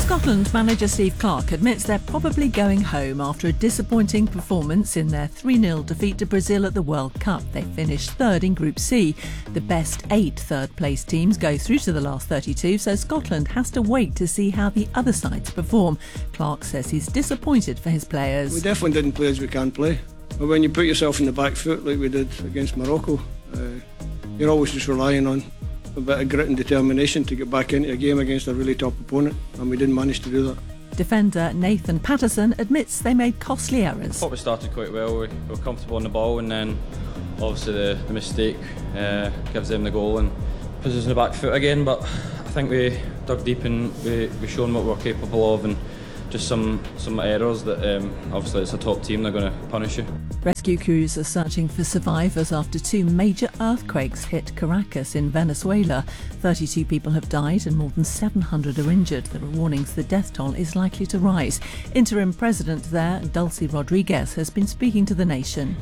Scotland manager Steve Clarke admits they're probably going home after a disappointing performance in their 3-0 defeat to Brazil at the World Cup. They finished third in Group C. The best 8 third-place teams go through to the last 32, so Scotland has to wait to see how the other sides perform. Clarke says he's disappointed for his players. We definitely didn't play as we can play. But when you put yourself in the back foot like we did against Morocco, you're always just relying on a bit of grit and determination to get back into a game against a really top opponent, and we didn't manage to do that. Defender Nathan Patterson admits they made costly errors. I thought we started quite well. We were comfortable on the ball, and then obviously the mistake gives them the goal and puts us in the back foot again. But I think we dug deep and we shown what we're capable of, and just some errors that obviously it's a top team, they're going to punish you. Rescue crews are searching for survivors after 2 major earthquakes hit Caracas in Venezuela. 32 people have died and more than 700 are injured. There are warnings the death toll is likely to rise. Interim President there, Dulce Rodriguez, has been speaking to the nation.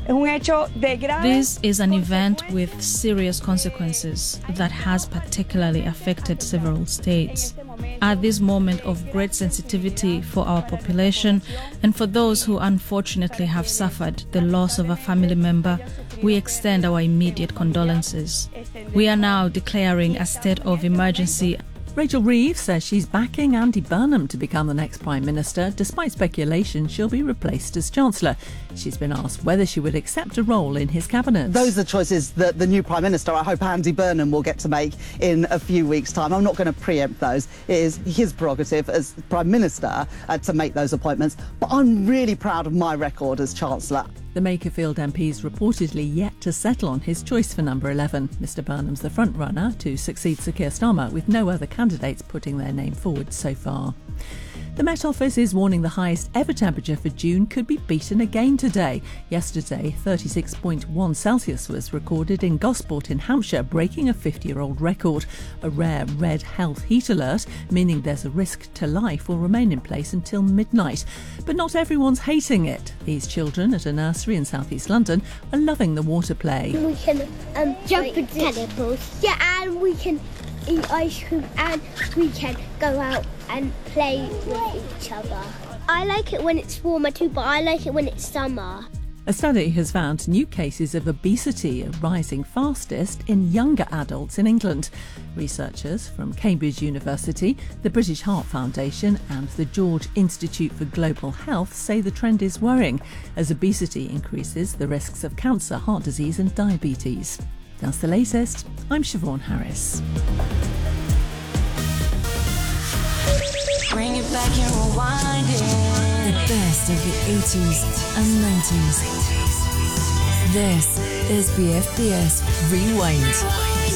This is an event with serious consequences that has particularly affected several states. At this moment of great sensitivity for our population and for those who unfortunately have suffered the loss of a family member, we extend our immediate condolences. We are now declaring a state of emergency. Rachel Reeves says she's backing Andy Burnham to become the next Prime Minister, despite speculation she'll be replaced as Chancellor. She's been asked whether she would accept a role in his cabinet. Those are choices that the new Prime Minister, I hope Andy Burnham, will get to make in a few weeks' time. I'm not going to preempt those. It is his prerogative as Prime Minister to make those appointments. But I'm really proud of my record as Chancellor. The Makerfield MP's reportedly yet to settle on his choice for number 11. Mr Burnham's the front-runner to succeed Sir Keir Starmer, with no other candidates putting their name forward so far. The Met Office is warning the highest ever temperature for June could be beaten again today. Yesterday, 36.1 Celsius was recorded in Gosport in Hampshire, breaking a 50-year-old record. A rare red health heat alert, meaning there's a risk to life, will remain in place until midnight. But not everyone's hating it. These children at a nursery in South East London are loving the water play. We can jump in tennis balls. Yeah, and we can eat ice cream, and we can go out and play with each other. I like it when it's warmer too, but I like it when it's summer. A study has found new cases of obesity are rising fastest in younger adults in England. Researchers from Cambridge University, the British Heart Foundation and the George Institute for Global Health say the trend is worrying. As obesity increases, the risks of cancer, heart disease and diabetes. That's the latest. I'm Siobhan Harris. Bring it back and rewind it. The best of the 80s and 90s. This is BFBS Rewind.